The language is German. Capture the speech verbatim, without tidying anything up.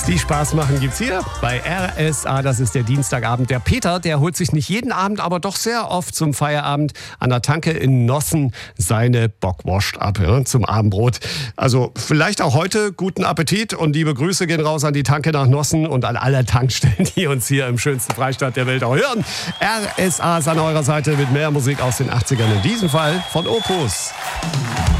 Die Spaß machen gibt's hier bei R S A. Das ist der Dienstagabend. Der Peter, der holt sich nicht jeden Abend, aber doch sehr oft zum Feierabend an der Tanke in Nossen seine Bockwurst ab, ja, zum Abendbrot. Also vielleicht auch heute guten Appetit und liebe Grüße gehen raus an die Tanke nach Nossen und an alle Tankstellen, die uns hier im schönsten Freistaat der Welt auch hören. R S A ist an eurer Seite mit mehr Musik aus den achtzigern, in diesem Fall von Opus.